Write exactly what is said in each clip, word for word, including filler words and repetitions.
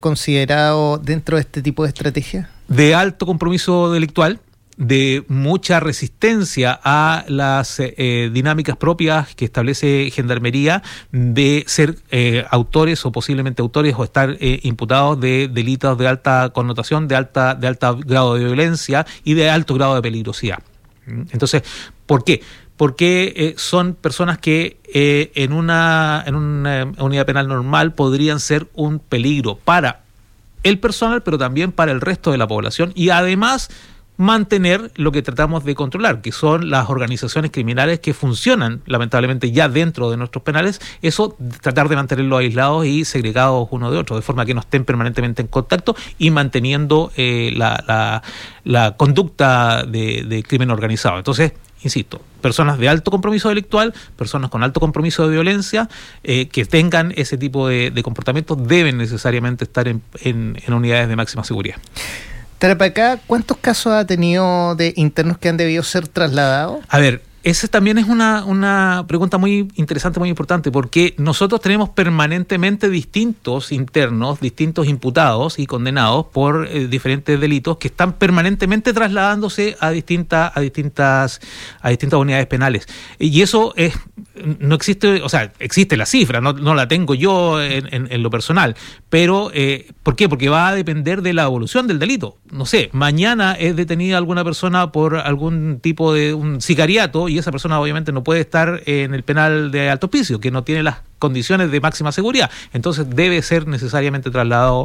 considerado dentro de este tipo de estrategia? De alto compromiso delictual, de mucha resistencia a las eh, dinámicas propias que establece Gendarmería, de ser eh, autores o posiblemente autores o estar eh, imputados de delitos de alta connotación, de alta de alto grado de violencia y de alto grado de peligrosidad. Entonces, ¿por qué? Porque eh, son personas que eh, en una en una unidad penal normal podrían ser un peligro para el personal, pero también para el resto de la población, y además mantener lo que tratamos de controlar, que son las organizaciones criminales que funcionan lamentablemente ya dentro de nuestros penales. Eso, tratar de mantenerlos aislados y segregados uno de otro, de forma que no estén permanentemente en contacto y manteniendo eh, la, la, la conducta de, de crimen organizado. Entonces, insisto, personas de alto compromiso delictual, personas con alto compromiso de violencia, eh, que tengan ese tipo de, de comportamientos, deben necesariamente estar en, en, en unidades de máxima seguridad. Tarapacá, ¿cuántos casos ha tenido de internos que han debido ser trasladados? A ver, esa también es una, una pregunta muy interesante, muy importante, porque nosotros tenemos permanentemente distintos internos, distintos imputados y condenados por eh, diferentes delitos que están permanentemente trasladándose a distintas, a distintas, a distintas unidades penales. Y eso es, no existe, o sea, existe la cifra, no, no la tengo yo en, en, en lo personal, pero eh, ¿por qué? Porque va a depender de la evolución del delito. No sé, mañana es detenida alguna persona por algún tipo de un sicariato, y esa persona obviamente no puede estar en el penal de Alto Hospicio, que no tiene las condiciones de máxima seguridad, entonces debe ser necesariamente trasladado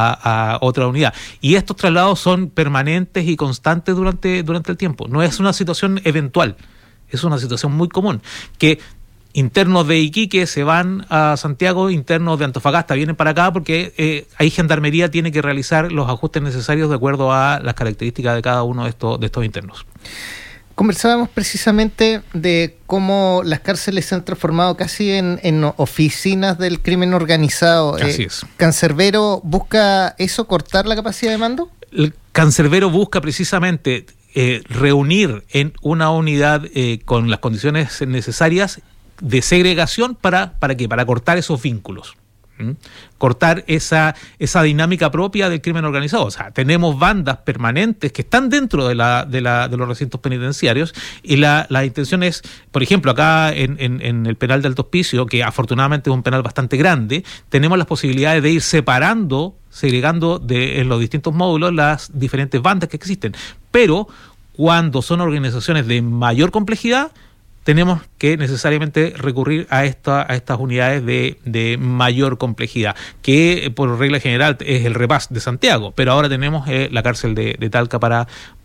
a, a otra unidad. Y estos traslados son permanentes y constantes durante, durante el tiempo. No es una situación eventual, es una situación muy común, que internos de Iquique se van a Santiago, internos de Antofagasta vienen para acá, porque eh, ahí Gendarmería tiene que realizar los ajustes necesarios de acuerdo a las características de cada uno de estos, de estos internos. Conversábamos precisamente de cómo las cárceles se han transformado casi en, en oficinas del crimen organizado. Así eh, es. ¿Cancerbero busca eso, cortar la capacidad de mando? El Cancerbero busca precisamente eh, reunir en una unidad eh, con las condiciones necesarias de segregación para, ¿para qué? Para cortar esos vínculos. ¿Mm? Cortar esa esa dinámica propia del crimen organizado. O sea, tenemos bandas permanentes que están dentro de la de la de los recintos penitenciarios, y la, la intención es, por ejemplo, acá en, en, en el penal de Alto Hospicio, que afortunadamente es un penal bastante grande, tenemos las posibilidades de ir separando, segregando de, en los distintos módulos las diferentes bandas que existen. Pero cuando son organizaciones de mayor complejidad, tenemos que necesariamente recurrir a esta, a estas unidades de, de mayor complejidad, que por regla general es el Repas de Santiago, pero ahora tenemos eh, la cárcel de, de Talca para,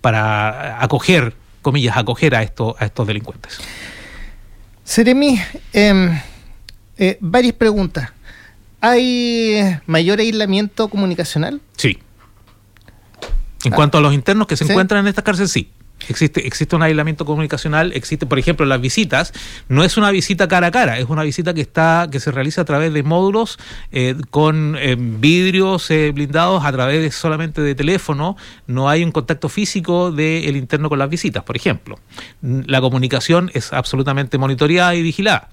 para acoger, comillas, acoger a, esto, a estos delincuentes. Seremi, eh, eh, varias preguntas. ¿Hay mayor aislamiento comunicacional? Sí. En ah. cuanto a los internos que se ¿Sí? encuentran en esta cárcel, sí. Existe, existe un aislamiento comunicacional, existe, por ejemplo, las visitas, no es una visita cara a cara, es una visita que está, que se realiza a través de módulos eh, con eh, vidrios eh, blindados, a través de, solamente de teléfono. No hay un contacto físico del interno con las visitas, por ejemplo. La comunicación es absolutamente monitoreada y vigilada.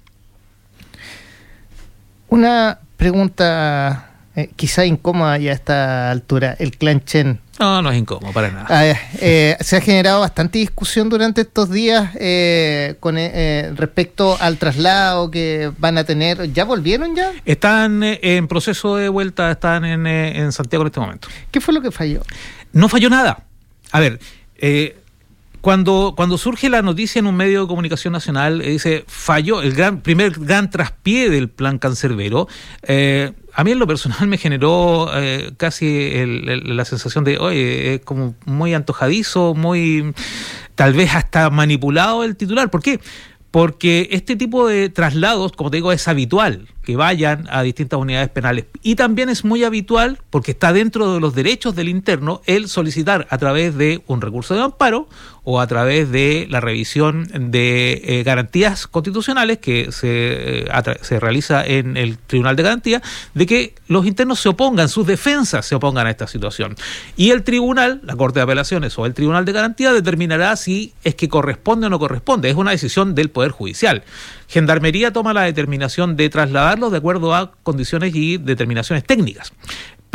Una pregunta eh, quizá incómoda ya a esta altura, el clan Chen. No, no es incómodo, para nada. Ah, eh, se ha generado bastante discusión durante estos días eh, con eh, respecto al traslado que van a tener. ¿Ya volvieron ya? Están eh, en proceso de vuelta, están en, eh, en Santiago en este momento. ¿Qué fue lo que falló? No falló nada. A ver, eh, cuando, cuando surge la noticia en un medio de comunicación nacional, eh, dice, falló el gran primer gran traspié del plan Cancerbero. Eh, A mí en lo personal me generó eh, casi el, el, la sensación de, oye, es como muy antojadizo, muy, tal vez hasta manipulado el titular. ¿Por qué? Porque este tipo de traslados, como te digo, es habitual que vayan a distintas unidades penales. Y también es muy habitual, porque está dentro de los derechos del interno, el solicitar a través de un recurso de amparo o a través de la revisión de eh, garantías constitucionales que se, eh, atra- se realiza en el Tribunal de Garantía, de que los internos se opongan, sus defensas se opongan a esta situación. Y el tribunal, la Corte de Apelaciones o el Tribunal de Garantía, determinará si es que corresponde o no corresponde. Es una decisión del Poder Judicial. Gendarmería toma la determinación de trasladarlos de acuerdo a condiciones y determinaciones técnicas.